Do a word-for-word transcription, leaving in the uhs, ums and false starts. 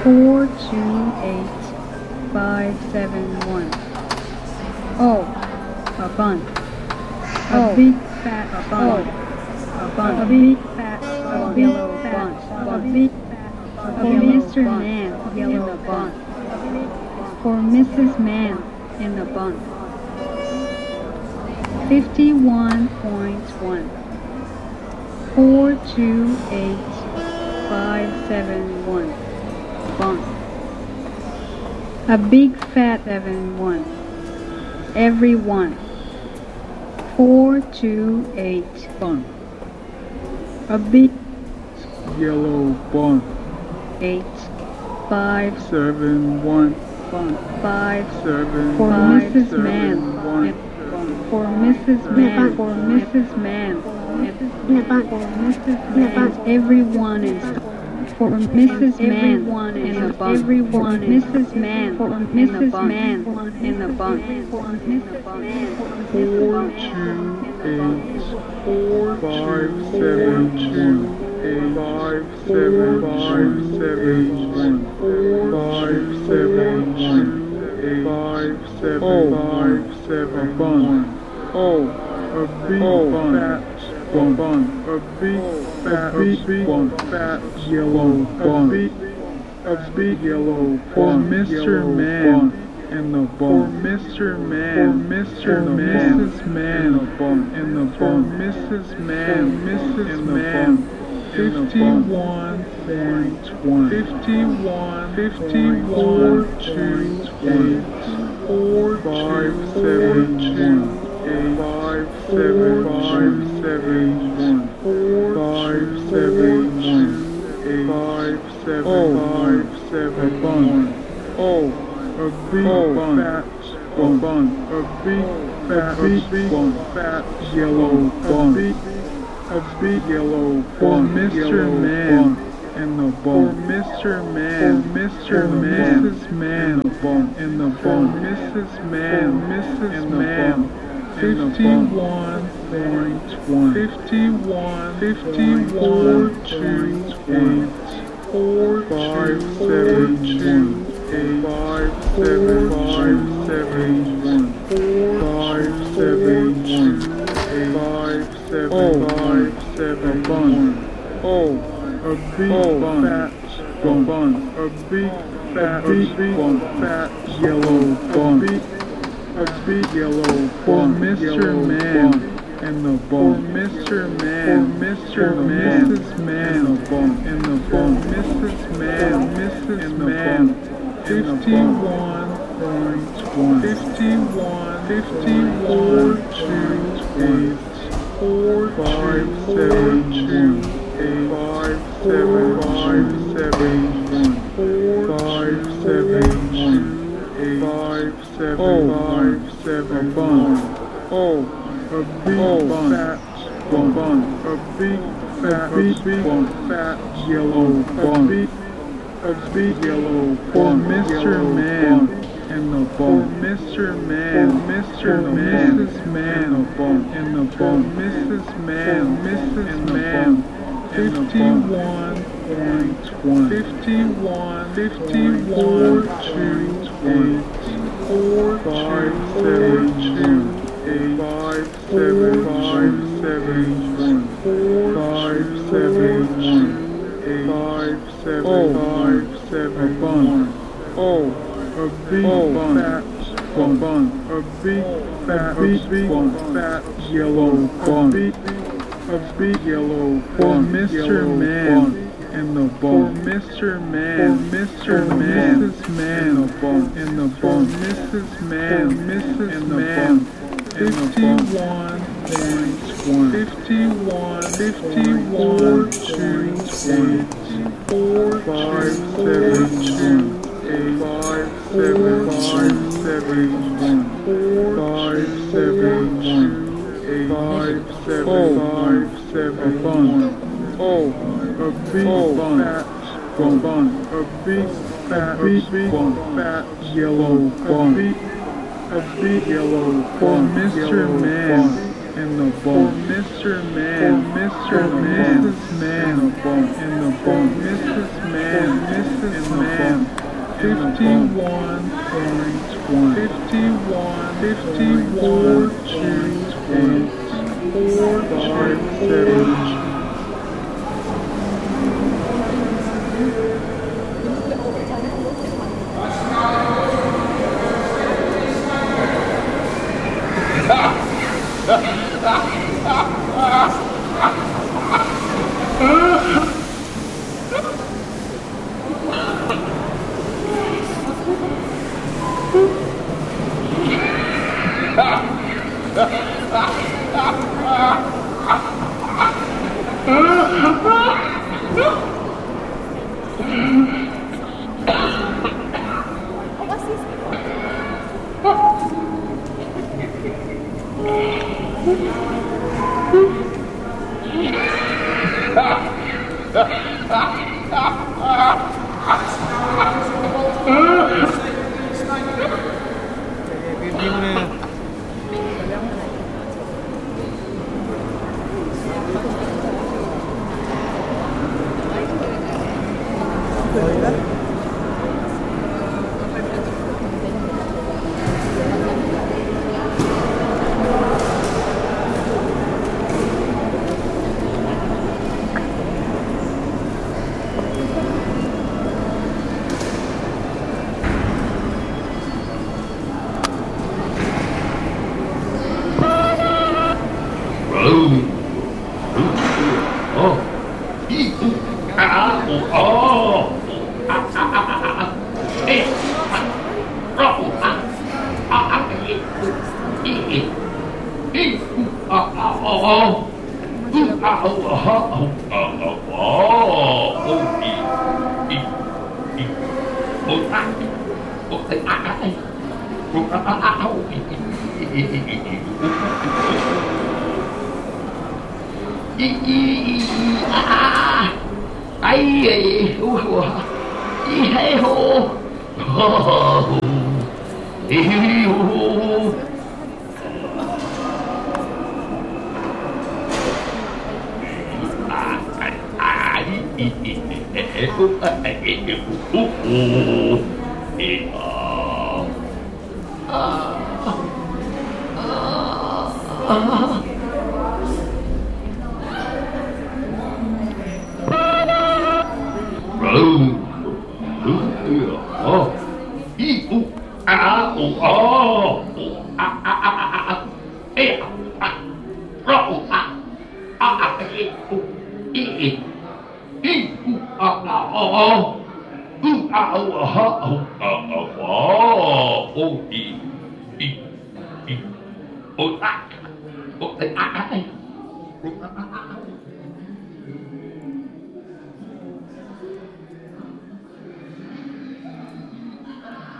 four two eight five seven one. Oh, a bun. A big fat bun. A bun. A big fat a yellow bun. A big fat for Mister Man in the bun. For Missus Man in the bun. Fifty-one point one. Four two eight five seven one. Bun. A big fat seven one. Everyone. Four two eight bun. A big yellow bun. Eight five Seven one bun. Five seven for five, Missus seven, Man. one. For Missus Man. For Missus Man. For Missus Man. Everyone is. For Missus Man in the bun. Everyone Missus Man. For Missus Man in the bun. For Missus Man. Four two eight four five seven two eight five seven five seven one four five seven two eight five seven five seven one. Oh, a big bun, fat bun, a big fat, big bun, fat yellow bun, a big, a big yellow for Mister Man in the bun, for Mister Man, Mister Man, Missus Man in the bun, Missus Man, Missus Man. Fifty-one point one, fifty-one, fifty-one, two, eight, four, five, seven, two. Eight, five, seven, five, seven, one, four, five, seven, two, eight, five, seven, five, seven, one. Oh, a big bun, fat bun, a big fat, big bun, fat yellow bun, a big yellow for Mister Man in the bun, for Mister Man, Mister Man, Missus Man in the bun, Missus Man, Missus Man. Fifty-one point one, fifty-one, fifty-one, two, eight, four, five, seven, two, eight, five, seven, five, seven, one, four, five, seven, two, eight, five, seven, five, seven, one. Oh, a big bun, fat bun, a big fat, big bun, fat yellow bun. A big yellow for Mister Man in the bun, Mister Man, Mister Man, Missus Man in the bun, Missus Man, Missus Man. Fifty-one point one, fifty-one, fifty-one, two, eight, four, five, seven, two, eight, five, seven, five, seven, one, four, five, seven, two. Eight, five, seven, oh, five, seven, bun. Oh, a big oh, bun, fat bun, bun, a big fat, big, big bun, fat yellow bun, a big, a big yellow for Mister Man in the bun, Mister Man, Mister Man, Missus Man in the bun, Missus Man, Missus Man. Fifty-one point one, fifty-one, fifty-one, two, eight, four, five, seven, two, eight, five, seven, five, seven, one, four, five, seven, two, eight, five, seven, five, seven, one. Oh, a big bun, fat bun, a big fat, big bun, fat yellow bun. A big yellow for Mister Man in the bun, Mister Man, Mister Man, Missus Man in the bun, Missus Man, Missus Man. Fifty-one point one, fifty-one, fifty-one, two, eight, four, five, seven, two, eight, five, seven, five, seven, one, four, five, seven, two. Eight, five, seven, oh, five, seven, bun. Oh, a big oh, bun, fat bun, bun, a big fat, big, big bun, fat yellow bun, a big, a big yellow for Mister Man in the bump. Mister Man, Mister Man, Missus Man, in the bump, in the bump. Missus Man, Missus Man, fifty-one point one, fifty-one, fifty-one, two, eight, four, five, seven. Oh,